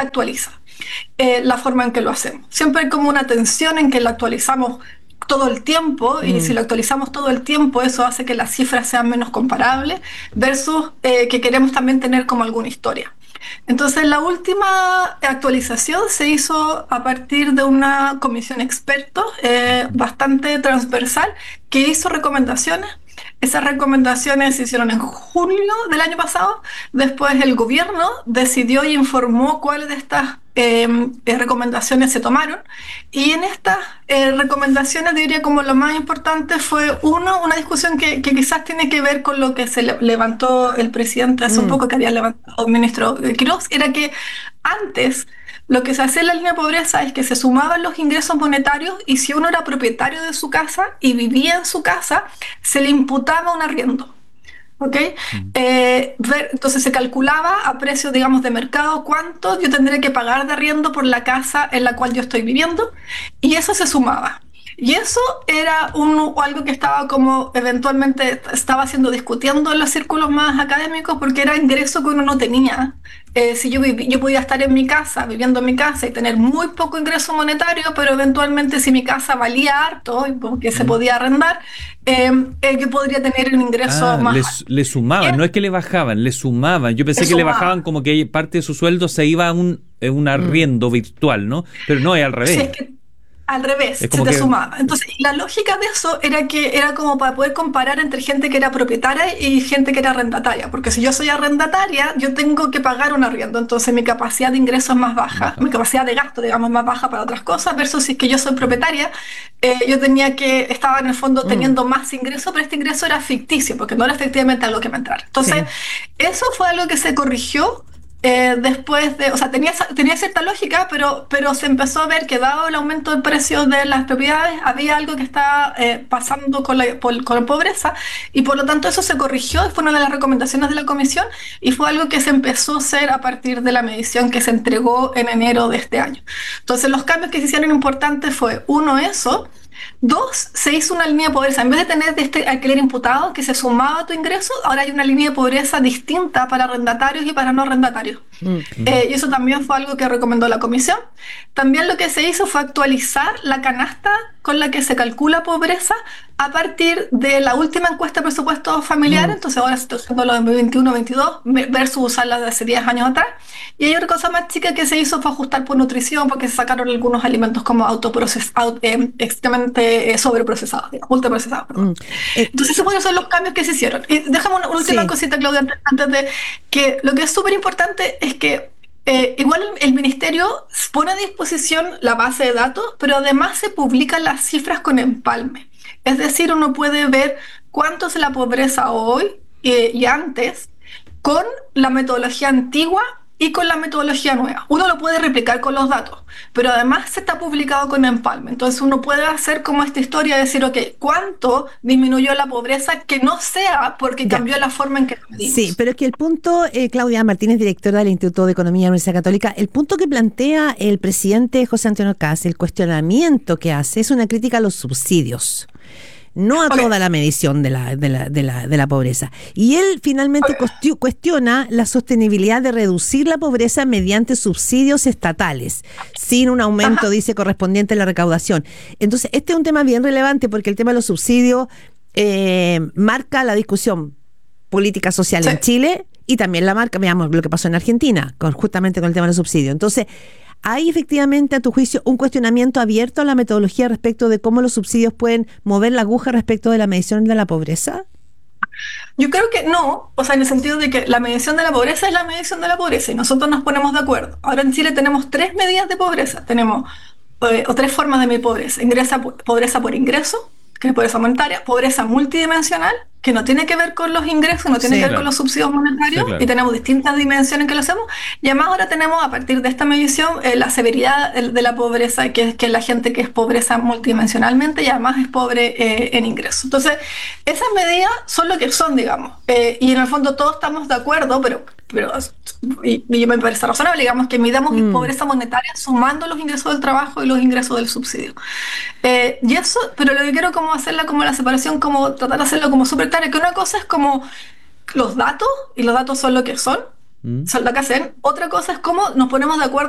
desactualiza la forma en que lo hacemos. Siempre hay como una tensión en que lo actualizamos todo el tiempo, y si lo actualizamos todo el tiempo, eso hace que las cifras sean menos comparables, versus que queremos también tener como alguna historia. Entonces, la última actualización se hizo a partir de una comisión de expertos bastante transversal que hizo recomendaciones. Esas recomendaciones se hicieron en julio del año pasado. Después el gobierno decidió y informó cuáles de estas recomendaciones se tomaron. Y en estas recomendaciones, diría como lo más importante fue una discusión que quizás tiene que ver con lo que se levantó el presidente hace un poco, que había levantado el ministro Quiroz, era que antes lo que se hacía en la línea de pobreza es que se sumaban los ingresos monetarios, y si uno era propietario de su casa y vivía en su casa, se le imputaba un arriendo. ¿Ok? Entonces se calculaba a precio, digamos, de mercado cuánto yo tendría que pagar de arriendo por la casa en la cual yo estoy viviendo, y eso se sumaba. Y eso era algo que estaba como eventualmente estaba siendo discutiendo en los círculos más académicos, porque era ingreso que uno no tenía. Si yo podía estar en mi casa, viviendo en mi casa, y tener muy poco ingreso monetario, pero eventualmente si mi casa valía harto, porque se podía arrendar, yo podría tener un ingreso más. Le sumaban, no es que le bajaban, le sumaban. Yo pensé que le bajaban como que parte de su sueldo se iba a un arriendo virtual, ¿no? Pero no, es al revés. Sí, es que al revés, se te sumaba. Entonces, la lógica de eso era que era como para poder comparar entre gente que era propietaria y gente que era arrendataria, porque si yo soy arrendataria, yo tengo que pagar un arriendo, entonces mi capacidad de ingreso es más baja, mi capacidad de gasto, digamos, es más baja para otras cosas, versus si es que yo soy propietaria, yo estaba en el fondo teniendo más ingreso, pero este ingreso era ficticio, porque no era efectivamente algo que me entrara. Entonces, eso fue algo que se corrigió. Después de, o sea, tenía cierta lógica, pero se empezó a ver que dado el aumento del precio de las propiedades, había algo que estaba pasando con la pobreza, y por lo tanto eso se corrigió, fue una de las recomendaciones de la comisión, y fue algo que se empezó a hacer a partir de la medición que se entregó en enero de este año. Entonces los cambios que se hicieron importantes fue, uno, eso. Dos, se hizo una línea de pobreza. En vez de tener este alquiler imputado que se sumaba a tu ingreso, ahora hay una línea de pobreza distinta para arrendatarios y para no arrendatarios. Y eso también fue algo que recomendó la comisión. También lo que se hizo fue actualizar la canasta con la que se calcula pobreza a partir de la última encuesta de presupuesto familiar. Entonces ahora se está usando lo de 2021-2022 versus usarla de hace 10 años atrás. Y hay otra cosa más chica que se hizo, fue ajustar por nutrición, porque se sacaron algunos alimentos como extremadamente sobreprocesados, ultraprocesados. Entonces esos fueron los cambios que se hicieron. Y déjame una última cosita, Claudia, antes de que lo que es súper importante es que igual el ministerio pone a disposición la base de datos, pero además se publican las cifras con empalme. Es decir, uno puede ver cuánto es la pobreza hoy y antes con la metodología antigua y con la metodología nueva. Uno lo puede replicar con los datos, pero además se está publicado con empalme. Entonces uno puede hacer como esta historia de decir, ok, ¿cuánto disminuyó la pobreza? Que no sea porque cambió la forma en que lo medimos. Sí, pero es que el punto, Claudia Martínez, directora del Instituto de Economía de la Universidad Católica, el punto que plantea el presidente José Antonio Kast, el cuestionamiento que hace, es una crítica a los subsidios. No a toda la medición de la pobreza. Y él finalmente cuestiona la sostenibilidad de reducir la pobreza mediante subsidios estatales, sin un aumento, dice, correspondiente a la recaudación. Entonces, este es un tema bien relevante, porque el tema de los subsidios marca la discusión política social en Chile, y también la marca, veamos lo que pasó en Argentina, justamente con el tema de los subsidios. Entonces, ¿hay efectivamente, a tu juicio, un cuestionamiento abierto a la metodología respecto de cómo los subsidios pueden mover la aguja respecto de la medición de la pobreza? Yo creo que no, o sea, en el sentido de que la medición de la pobreza es la medición de la pobreza y nosotros nos ponemos de acuerdo. Ahora en Chile tenemos 3 medidas de pobreza, tenemos o 3 formas de medir pobreza. Pobreza por ingreso, que es pobreza monetaria, pobreza multidimensional, que no tiene que ver con los ingresos, no tiene que ver con los subsidios monetarios, y tenemos distintas dimensiones que lo hacemos, y además ahora tenemos, a partir de esta medición, la severidad de la pobreza, que es la gente que es pobreza multidimensionalalmente y además es pobre en ingresos. Entonces, esas medidas son lo que son, digamos, y en el fondo todos estamos de acuerdo, pero me parece razonable, digamos, que midamos pobreza monetaria sumando los ingresos del trabajo y los ingresos del subsidio. Y eso, pero lo que quiero como hacerla como la separación, como tratar de hacerlo como súper claro, que una cosa es como los datos, y los datos son lo que son lo que hacen. Otra cosa es cómo nos ponemos de acuerdo